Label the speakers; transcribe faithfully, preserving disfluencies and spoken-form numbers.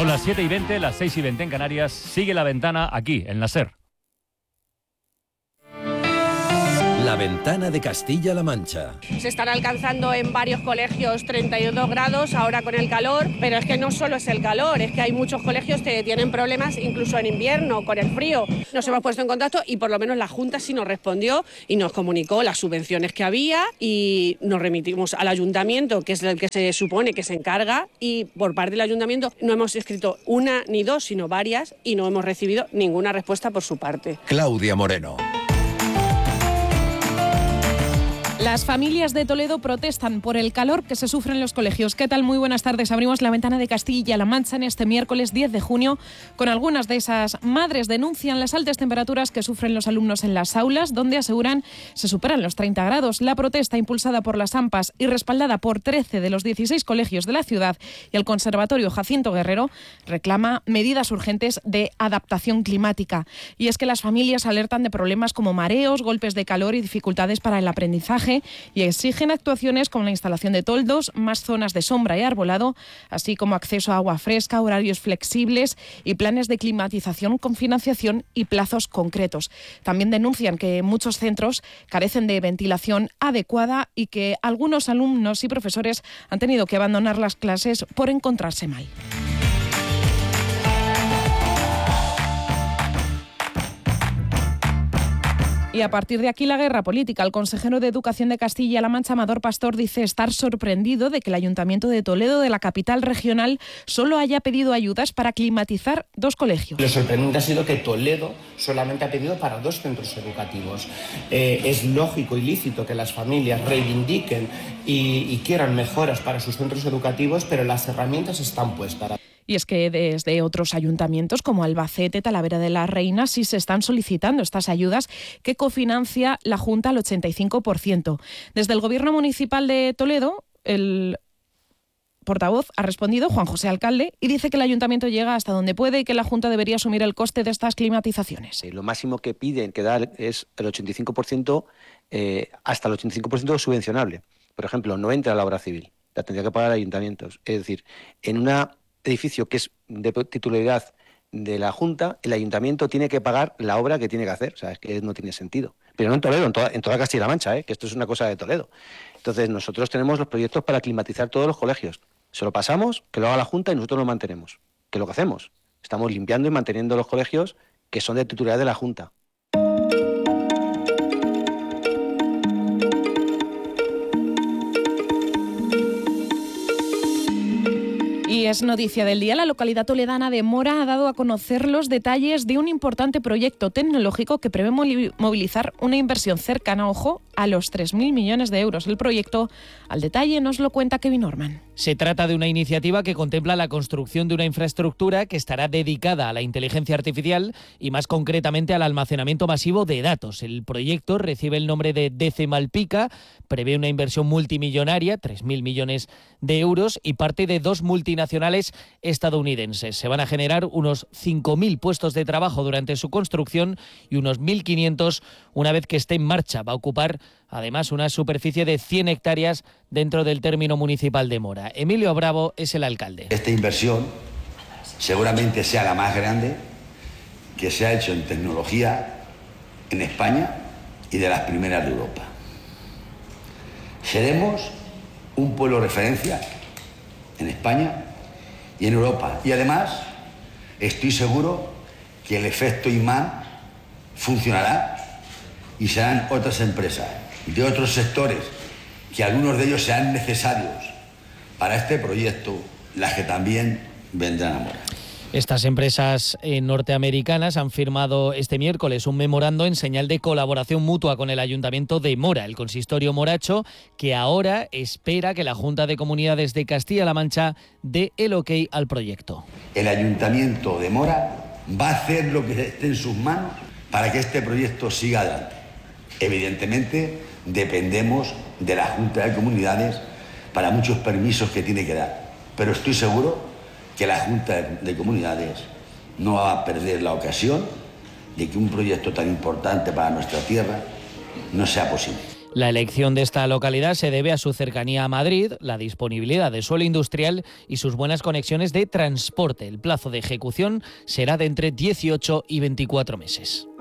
Speaker 1: Son las siete y veinte, las seis y veinte en Canarias. Sigue La Ventana aquí, en la SER.
Speaker 2: La Ventana de Castilla-La Mancha.
Speaker 3: Se están alcanzando en varios colegios treinta y dos grados ahora con el calor, pero es que no solo es el calor, es que hay muchos colegios que tienen problemas incluso en invierno, con el frío. Nos hemos puesto en contacto y por lo menos la Junta sí nos respondió y nos comunicó las subvenciones que había y nos remitimos al Ayuntamiento, que es el que se supone que se encarga, y por parte del Ayuntamiento no hemos escrito una ni dos, sino varias, y no hemos recibido ninguna respuesta por su parte.
Speaker 2: Claudia Moreno.
Speaker 4: Las familias de Toledo protestan por el calor que se sufre en los colegios. ¿Qué tal? Muy buenas tardes. Abrimos La Ventana de Castilla-La Mancha en este miércoles diez de junio. Con algunas de esas madres denuncian las altas temperaturas que sufren los alumnos en las aulas, donde aseguran se superan los treinta grados. La protesta, impulsada por las AMPAs y respaldada por trece de los dieciséis colegios de la ciudad y el Conservatorio Jacinto Guerrero, reclama medidas urgentes de adaptación climática. Y es que las familias alertan de problemas como mareos, golpes de calor y dificultades para el aprendizaje, y exigen actuaciones como la instalación de toldos, más zonas de sombra y arbolado, así como acceso a agua fresca, horarios flexibles y planes de climatización con financiación y plazos concretos. También denuncian que muchos centros carecen de ventilación adecuada y que algunos alumnos y profesores han tenido que abandonar las clases por encontrarse mal. Y a partir de aquí la guerra política. El consejero de Educación de Castilla-La Mancha, Amador Pastor, dice estar sorprendido de que el Ayuntamiento de Toledo, de la capital regional, solo haya pedido ayudas para climatizar dos colegios.
Speaker 5: Lo sorprendente ha sido que Toledo solamente ha pedido para dos centros educativos. Eh, es lógico y lícito que las familias reivindiquen y, y quieran mejoras para sus centros educativos, pero las herramientas están puestas.
Speaker 4: Y es que desde otros ayuntamientos como Albacete, Talavera de la Reina, sí se están solicitando estas ayudas que cofinancia la Junta al ochenta y cinco por ciento. Desde el Gobierno Municipal de Toledo, el portavoz ha respondido, Juan José Alcalde, y dice que el Ayuntamiento llega hasta donde puede y que la Junta debería asumir el coste de estas climatizaciones.
Speaker 6: Lo máximo que piden que dar es el ochenta y cinco por ciento, eh, hasta el ochenta y cinco por ciento subvencionable. Por ejemplo, no entra la obra civil, la tendría que pagar el Ayuntamiento. Es decir, en un edificio que es de titularidad de la Junta, el Ayuntamiento tiene que pagar la obra que tiene que hacer. O sea, es que no tiene sentido. Pero no en Toledo, en toda, en toda Castilla-La Mancha, ¿eh? Que esto es una cosa de Toledo. Entonces, nosotros tenemos los proyectos para climatizar todos los colegios. Se lo pasamos, que lo haga la Junta y nosotros lo mantenemos. ¿Qué es lo que hacemos? Estamos limpiando y manteniendo los colegios que son de titularidad de la Junta.
Speaker 4: Y es noticia del día. La localidad toledana de Mora ha dado a conocer los detalles de un importante proyecto tecnológico que prevé movilizar una inversión cercana, ojo, a los tres mil millones de euros. El proyecto, al detalle, nos lo cuenta Kevin Orman.
Speaker 7: Se trata de una iniciativa que contempla la construcción de una infraestructura que estará dedicada a la inteligencia artificial y más concretamente al almacenamiento masivo de datos. El proyecto recibe el nombre de Decimalpica, prevé una inversión multimillonaria, tres mil millones de euros, y parte de dos multinacionales estadounidenses. Se van a generar unos cinco mil puestos de trabajo durante su construcción y unos mil quinientos una vez que esté en marcha. Va a ocupar además una superficie de cien hectáreas dentro del término municipal de Mora. Emilio Bravo es el alcalde.
Speaker 8: Esta inversión seguramente sea la más grande que se ha hecho en tecnología en España y de las primeras de Europa. Seremos un pueblo referencia en España y en Europa. Y además estoy seguro que el efecto imán funcionará y serán otras empresas de otros sectores, que algunos de ellos sean necesarios para este proyecto, las que también vendrán a Mora.
Speaker 7: Estas empresas eh, norteamericanas han firmado este miércoles un memorando en señal de colaboración mutua con el Ayuntamiento de Mora, el consistorio moracho, que ahora espera que la Junta de Comunidades de Castilla-La Mancha dé el ok al proyecto.
Speaker 8: El Ayuntamiento de Mora va a hacer lo que esté en sus manos para que este proyecto siga adelante. Evidentemente, dependemos de la Junta de Comunidades para muchos permisos que tiene que dar, pero estoy seguro que la Junta de Comunidades no va a perder la ocasión de que un proyecto tan importante para nuestra tierra no sea posible.
Speaker 7: La elección de esta localidad se debe a su cercanía a Madrid, la disponibilidad de suelo industrial y sus buenas conexiones de transporte. El plazo de ejecución será de entre dieciocho y veinticuatro meses.